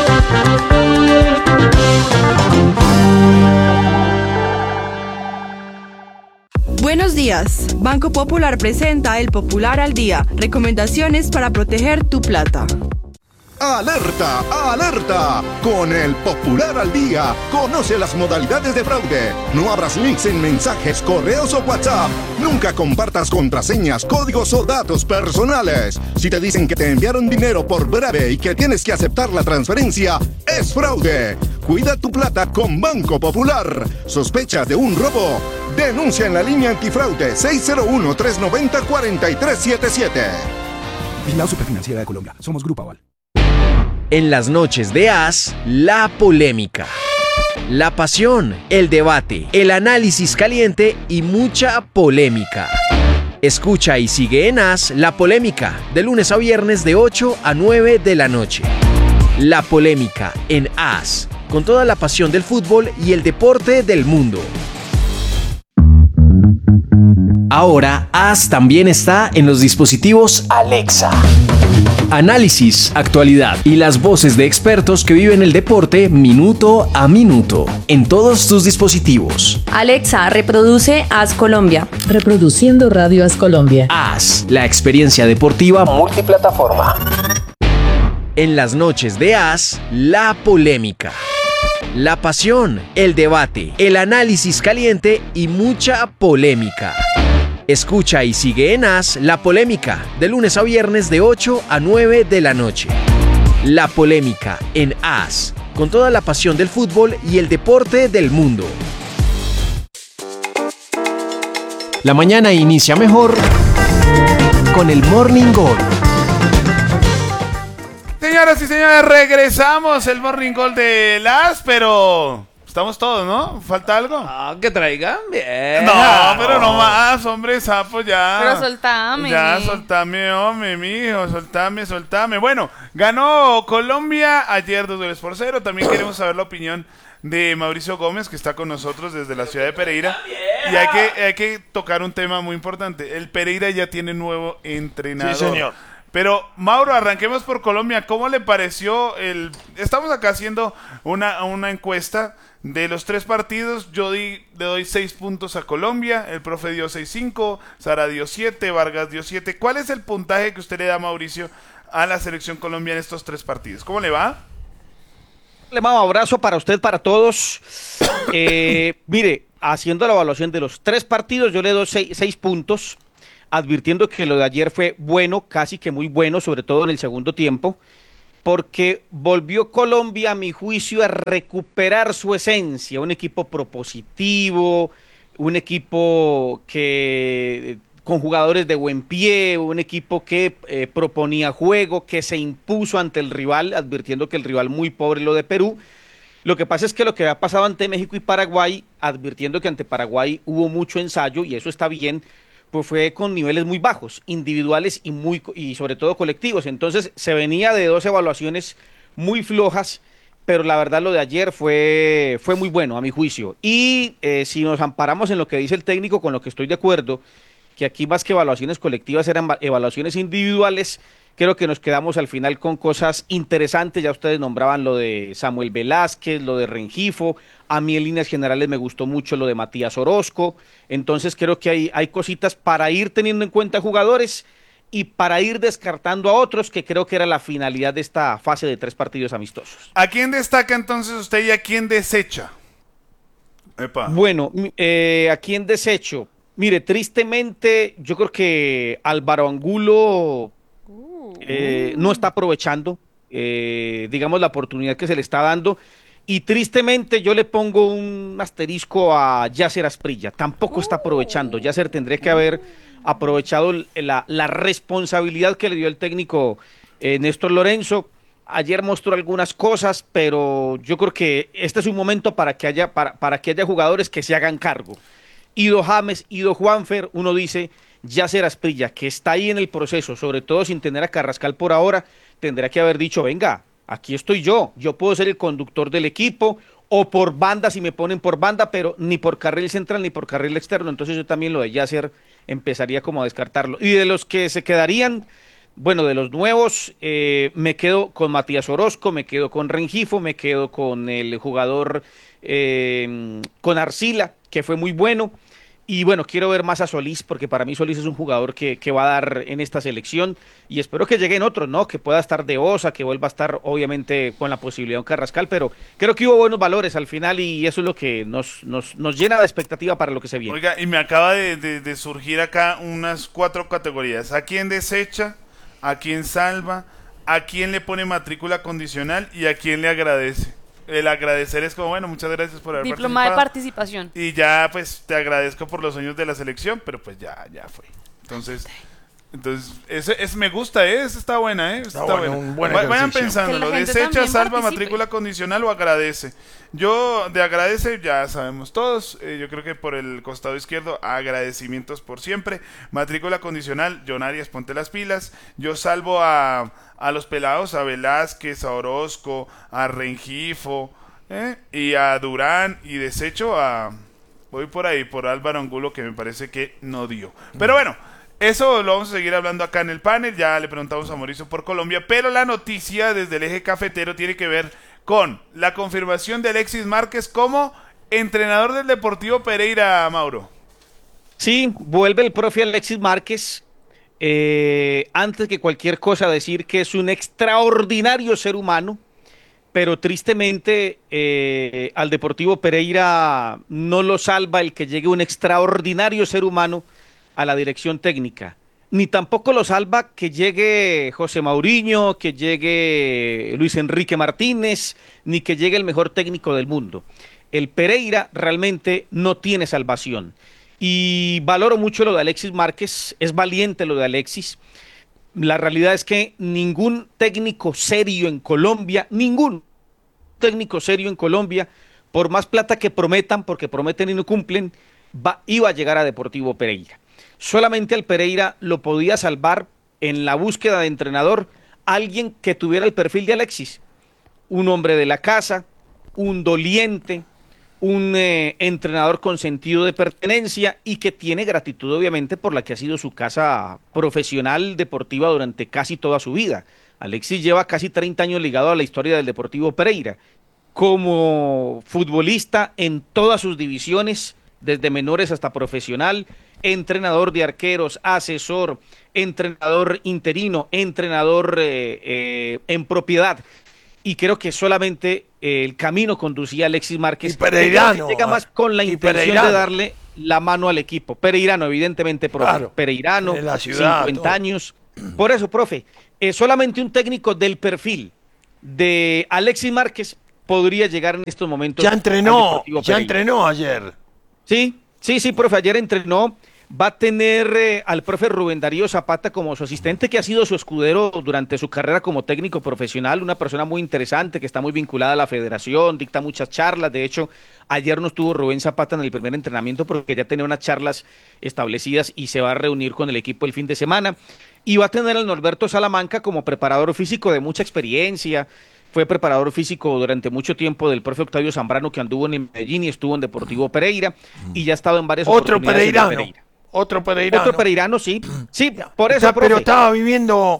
Buenos días. Banco Popular presenta el Popular al Día. Recomendaciones para proteger tu plata. ¡Alerta! ¡Alerta! Con el Popular al Día, conoce las modalidades de fraude. No abras links en mensajes, correos o WhatsApp. Nunca compartas contraseñas, códigos o datos personales. Si te dicen que te enviaron dinero por breve y que tienes que aceptar la transferencia, es fraude. Cuida tu plata con Banco Popular. ¿Sospechas de un robo? Denuncia en la línea antifraude seis cero uno, tres nueve cero, cuatro tres siete siete. Vigilado Superfinanciera de Colombia. Somos Grupo Aval. En las noches de A S, la polémica, la pasión, el debate, el análisis caliente y mucha polémica. Escucha y sigue en A S La Polémica, de lunes a viernes de ocho a nueve de la noche. La Polémica en A S, con toda la pasión del fútbol y el deporte del mundo. Ahora, A S también está en los dispositivos Alexa. Análisis, actualidad y las voces de expertos que viven el deporte minuto a minuto en todos tus dispositivos. Alexa, reproduce A S Colombia. Reproduciendo Radio A S Colombia. A S, la experiencia deportiva multiplataforma. En las noches de A S, la polémica, la pasión, el debate, el análisis caliente y mucha polémica. Escucha y sigue en A S La Polémica, de lunes a viernes de ocho a nueve de la noche. La Polémica en A S, con toda la pasión del fútbol y el deporte del mundo. La mañana inicia mejor con el Morning Gol. Señoras y señores, regresamos el Morning Gol de las, pero estamos todos, ¿no? ¿Falta algo? Ah, que traigan bien. No, pero no más, hombre, sapo, ya. Pero soltame. Ya, soltame, hombre, mijo, soltame, soltame. Bueno, ganó Colombia ayer dos goles por cero. También queremos saber la opinión de Mauricio Gómez, que está con nosotros desde la ciudad de Pereira. Y hay que, hay que tocar un tema muy importante. El Pereira ya tiene nuevo entrenador. Sí, señor. Pero, Mauro, arranquemos por Colombia. ¿Cómo le pareció el...? Estamos acá haciendo una, una encuesta De los tres partidos, yo di, le doy seis puntos a Colombia, el profe dio seis cinco, Sara dio siete, Vargas dio siete. ¿Cuál es el puntaje que usted le da, Mauricio, a la selección Colombia en estos tres partidos? ¿Cómo le va? Le mando un abrazo para usted, para todos. Eh, mire, haciendo la evaluación de los tres partidos, yo le doy seis, seis puntos, advirtiendo que lo de ayer fue bueno, casi que muy bueno, sobre todo en el segundo tiempo, porque volvió Colombia, a mi juicio, a recuperar su esencia, un equipo propositivo, un equipo que con jugadores de buen pie, un equipo que eh, proponía juego, que se impuso ante el rival, advirtiendo que el rival muy pobre lo de Perú. Lo que pasa es que lo que ha pasado ante México y Paraguay, advirtiendo que ante Paraguay hubo mucho ensayo, y eso está bien, pues fue con niveles muy bajos, individuales y muy y sobre todo colectivos. Entonces se venía de dos evaluaciones muy flojas, pero la verdad lo de ayer fue, fue muy bueno a mi juicio. Y eh, si nos amparamos en lo que dice el técnico, con lo que estoy de acuerdo, que aquí más que evaluaciones colectivas eran evaluaciones individuales, creo que nos quedamos al final con cosas interesantes. Ya ustedes nombraban lo de Samuel Velázquez, lo de Rengifo. A mí en líneas generales me gustó mucho lo de Matías Orozco. Entonces creo que hay, hay cositas para ir teniendo en cuenta jugadores y para ir descartando a otros, que creo que era la finalidad de esta fase de tres partidos amistosos. ¿A quién destaca entonces usted y a quién desecha? Epa. Bueno, eh, ¿a quién desecho? Mire, tristemente yo creo que Álvaro Angulo eh, no está aprovechando, eh, digamos, la oportunidad que se le está dando. Y tristemente yo le pongo un asterisco a Yasser Asprilla, tampoco está aprovechando. Yasser tendría que haber aprovechado la, la responsabilidad que le dio el técnico eh, Néstor Lorenzo. Ayer mostró algunas cosas, pero yo creo que este es un momento para que haya, para, para que haya jugadores que se hagan cargo. Ido James, Ido Juanfer, uno dice, Yasser Asprilla, que está ahí en el proceso, sobre todo sin tener a Carrascal por ahora, tendrá que haber dicho, venga, aquí estoy yo, yo puedo ser el conductor del equipo, o por banda si me ponen por banda, pero ni por carril central ni por carril externo. Entonces yo también lo de Yasser empezaría como a descartarlo. Y de los que se quedarían, bueno, de los nuevos, eh, me quedo con Matías Orozco, me quedo con Rengifo, me quedo con el jugador, eh, con Arcila, que fue muy bueno. Y bueno, quiero ver más a Solís, porque para mí Solís es un jugador que, que va a dar en esta selección, y espero que lleguen otros, ¿no? Que pueda estar de Osa, que vuelva a estar obviamente con la posibilidad de un Carrascal, pero creo que hubo buenos valores al final, y eso es lo que nos, nos, nos llena de expectativa para lo que se viene. Oiga, y me acaba de, de, de surgir acá unas cuatro categorías. ¿A quién desecha? ¿A quién salva? ¿A quién le pone matrícula condicional? ¿Y a quién le agradece? El agradecer es como, bueno, muchas gracias por haber Diploma de participado. participación. Y ya, pues, te agradezco por los sueños de la selección, pero pues ya, ya fue. Entonces, entonces, ese, ese me gusta, ¿eh? Esa está buena, ¿eh? Esa Está está bueno, buena. un buen Va- Vayan ejercicio. pensándolo, Que la gente desecha, también salva, participe. matrícula condicional o agradece. Yo, de agradece, ya sabemos todos, eh, yo creo que por el costado izquierdo, agradecimientos por siempre. Matrícula condicional, John Arias, ponte las pilas. Yo salvo a, a los pelados, a Velázquez, a Orozco, a Rengifo, ¿eh? Y a Durán, y desecho a... Voy por ahí, por Álvaro Angulo, que me parece que no dio. Pero bueno, eso lo vamos a seguir hablando acá en el panel. Ya le preguntamos a Mauricio por Colombia, pero la noticia desde el eje cafetero tiene que ver con la confirmación de Alexis Márquez como entrenador del Deportivo Pereira, Mauro. Sí, vuelve el profe Alexis Márquez. Eh, antes que cualquier cosa, decir que es un extraordinario ser humano, pero tristemente eh, al Deportivo Pereira no lo salva el que llegue un extraordinario ser humano a la dirección técnica, ni tampoco lo salva que llegue José Mourinho, que llegue Luis Enrique Martínez, ni que llegue el mejor técnico del mundo. El Pereira realmente no tiene salvación, y valoro mucho lo de Alexis Márquez, es valiente lo de Alexis. La realidad es que ningún técnico serio en Colombia, ningún técnico serio en Colombia, por más plata que prometan, porque prometen y no cumplen, va, iba a llegar a Deportivo Pereira. Solamente al Pereira lo podía salvar en la búsqueda de entrenador alguien que tuviera el perfil de Alexis, un hombre de la casa, un doliente, un eh, entrenador con sentido de pertenencia y que tiene gratitud obviamente por la que ha sido su casa profesional deportiva durante casi toda su vida. Alexis lleva casi treinta años ligado a la historia del Deportivo Pereira como futbolista en todas sus divisiones, desde menores hasta profesional, entrenador de arqueros, asesor, entrenador interino, entrenador eh, eh, en propiedad. Y creo que solamente eh, el camino conducía a Alexis Márquez. Y Pereirano. Que llega más con la intención Pereirano. de darle la mano al equipo. Pereirano, evidentemente, profe. Claro. Pereirano, de la ciudad, cincuenta todo. años. Por eso, profe, eh, solamente un técnico del perfil de Alexis Márquez podría llegar en estos momentos. Ya entrenó, al Deportivo ya Pereira. entrenó ayer. Sí, sí, sí, profe, ayer entrenó. Va a tener eh, al profe Rubén Darío Zapata como su asistente, que ha sido su escudero durante su carrera como técnico profesional, una persona muy interesante que está muy vinculada a la federación, dicta muchas charlas. De hecho, ayer no estuvo Rubén Zapata en el primer entrenamiento porque ya tenía unas charlas establecidas y se va a reunir con el equipo el fin de semana. Y va a tener al Norberto Salamanca como preparador físico de mucha experiencia. Fue preparador físico durante mucho tiempo del profe Octavio Zambrano, que anduvo en Medellín y estuvo en Deportivo Pereira, y ya ha estado en varias Otro oportunidades Pereirano. en Pereira. Otro Pereirano. Otro Pereirano, sí. Sí, por eso, Está, profe. pero estaba viviendo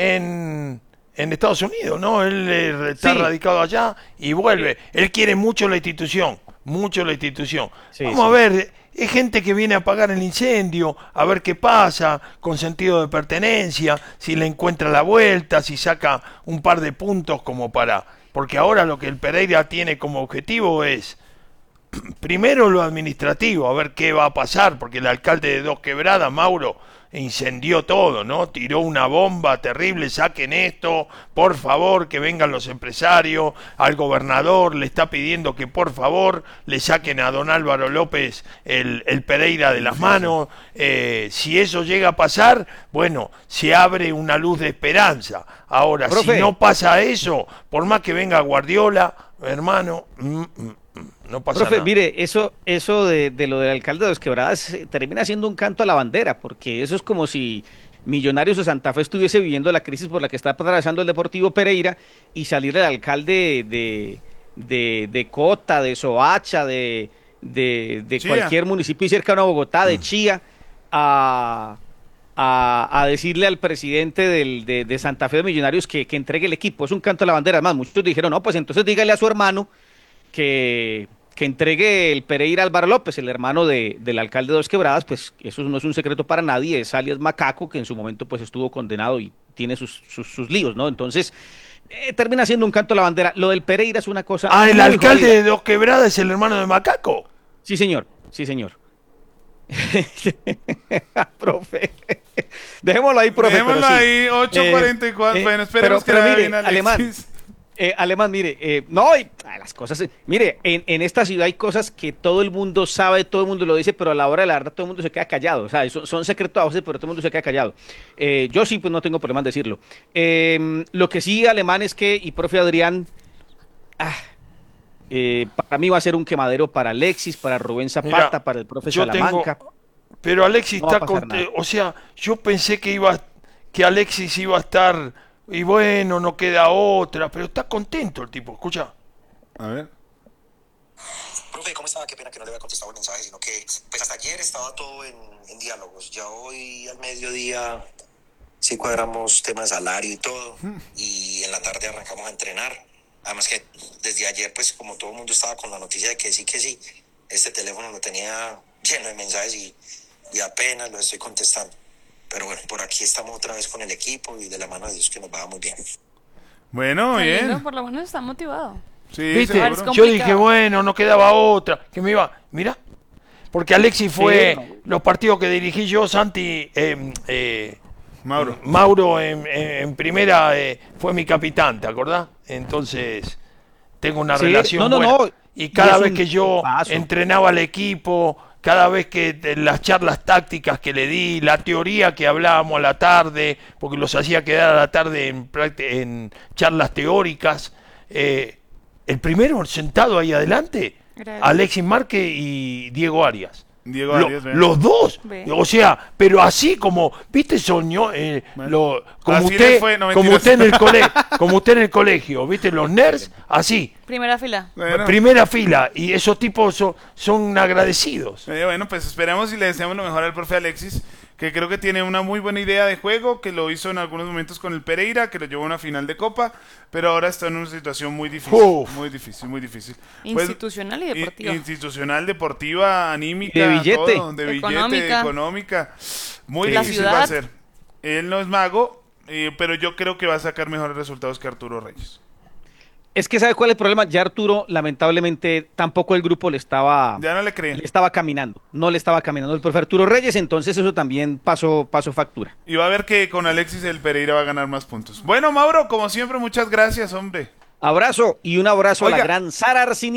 en, en Estados Unidos, ¿no? Él eh, está Sí. radicado allá y vuelve. Él quiere mucho la institución, mucho la institución. Sí, Vamos sí. a ver, es gente que viene a apagar el incendio, a ver qué pasa, con sentido de pertenencia, si le encuentra la vuelta, si saca un par de puntos como para... Porque ahora lo que el Pereira tiene como objetivo es... Primero lo administrativo, a ver qué va a pasar, porque el alcalde de Dos Quebradas, Mauro, incendió todo, ¿no? Tiró una bomba terrible, saquen esto, por favor, que vengan los empresarios, al gobernador le está pidiendo que por favor le saquen a don Álvaro López el, el Pereira de las manos. Eh, si eso llega a pasar, bueno, se abre una luz de esperanza. Ahora, Profe. si no pasa eso, por más que venga Guardiola, hermano... Mm, mm, no pasa Profe, nada. mire, eso, eso de, de lo del alcalde de Dos Quebradas eh, termina siendo un canto a la bandera, porque eso es como si Millonarios de Santa Fe estuviese viviendo la crisis por la que está atravesando el Deportivo Pereira y salir el alcalde de, de, de Cota, de Soacha, de, de, de Chía. cualquier municipio cercano a Bogotá, de Chía, a, a, a decirle al presidente del, de, de Santa Fe de Millonarios que, que entregue el equipo. Es un canto a la bandera. Además, muchos dijeron, no, pues entonces dígale a su hermano que... que entregue el Pereira Álvaro López, el hermano de, del alcalde de Dos Quebradas. Pues eso no es un secreto para nadie, es alias Macaco, que en su momento pues estuvo condenado y tiene sus, sus, sus líos, ¿no? Entonces, eh, termina siendo un canto a la bandera. Lo del Pereira es una cosa... Ah, el muy alcalde jodida. de Dos Quebradas es el hermano de Macaco. Sí, señor, sí, señor. Profe. Dejémoslo ahí, profe. Dejémoslo pero sí. ahí, ocho cuarenta y cuatro. Eh, Bueno, esperemos pero, que pero vaya mire, bien Alexis. Alemán, eh, Alemán, mire, eh, no, y, ah, las cosas, eh, mire, en, en esta ciudad hay cosas que todo el mundo sabe, todo el mundo lo dice, pero a la hora de la verdad todo el mundo se queda callado. O sea, son, son secretos a voces, pero todo el mundo se queda callado. Eh, yo sí, pues no tengo problema en decirlo. Eh, lo que sí, Alemán, es que, y profe Adrián, ah, eh, para mí va a ser un quemadero para Alexis, para Rubén Zapata, Mira, para el profe yo Salamanca. tengo- Pero Alexis No va a está pasar con, nada. o sea, yo pensé que iba que Alexis iba a estar y bueno, no queda otra, pero está contento el tipo, escucha. A ver. Profe, ¿cómo estaba? Qué pena que no le había contestado el mensaje, sino que pues hasta ayer estaba todo en, en diálogos. Ya hoy al mediodía sí cuadramos temas de salario y todo, y en la tarde arrancamos a entrenar. Además que desde ayer, pues como todo el mundo estaba con la noticia de que sí, que sí, este teléfono lo tenía lleno de mensajes y, y apenas lo estoy contestando. Pero bueno, por aquí estamos otra vez con el equipo y de la mano de Dios que nos va muy bien. Bueno, Está bien. lindo, por lo menos está motivado. Sí, ¿Viste? seguro. Es Yo complicado. dije, bueno, no quedaba otra, que me iba, mira, porque Alexis fue Sí. los partidos que dirigí yo, Santi, eh, eh, Mauro. Mauro en, en- en primera eh, fue mi capitán, ¿te acordás? Entonces tengo una Sí, relación no, no, buena. no, Y y cada es vez un que yo paso. entrenaba al equipo, cada vez que de las charlas tácticas que le di, la teoría que hablábamos a la tarde, porque los hacía quedar a la tarde en, práct- en charlas teóricas, eh, el primero sentado ahí adelante, Gracias. Alexis Márquez y Diego Arias. Diego Lo- Arias, ven. los dos, Ve. o sea, pero así como, viste, soñó, eh, Bueno. lo, como Así usted, le fue, no, como mentiras. usted en el colegio, como usted en el colegio, viste, los nerds, así, Primera fila. Bueno. Primera fila, y esos tipos son, son agradecidos. Eh, bueno, pues esperemos y le deseamos lo mejor al profe Alexis, que creo que tiene una muy buena idea de juego, que lo hizo en algunos momentos con el Pereira, que lo llevó a una final de Copa, pero ahora está en una situación muy difícil, Uf. muy difícil, muy difícil. Institucional y deportiva. Institucional, deportiva, anímica, de billete, todo, de billete, económica. económica. Muy La difícil ciudad. va a ser. Él no es mago, eh, pero yo creo que va a sacar mejores resultados que Arturo Reyes. Es que ¿sabe cuál es el problema? Ya Arturo, lamentablemente, tampoco el grupo le estaba, Ya no le creen. le estaba caminando. No le estaba caminando el profe Arturo Reyes, entonces eso también pasó, pasó factura. Y va a ver que con Alexis el Pereira va a ganar más puntos. Bueno, Mauro, como siempre, muchas gracias, hombre. Abrazo y un abrazo Oiga. a la gran Sara Arcini.